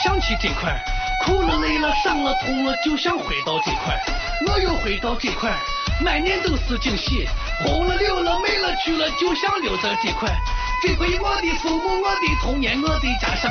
想起这块，哭了累了伤了痛了，就想回到这块。我又回到这块，满年都是惊喜，红了溜了没了去了，就想留在这块。这回我的父母，我的童年，我的家乡